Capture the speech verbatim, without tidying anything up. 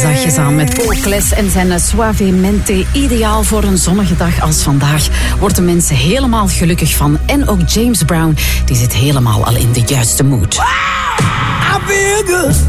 zachtjes aan met Paul Claes en zijn Suavemente. Ideaal voor een zonnige dag als vandaag. Worden mensen helemaal gelukkig van. En ook James Brown, die zit helemaal al in de juiste mood. Wow, I feel good.